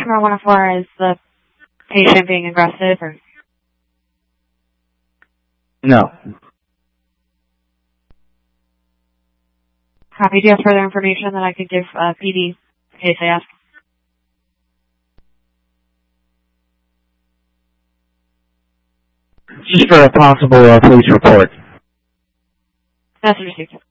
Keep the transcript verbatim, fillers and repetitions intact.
from one oh four, is the patient being aggressive or? No. Copy. Do you have further information that I could give uh, P D in case they ask? Just for a possible uh, police report. That's received.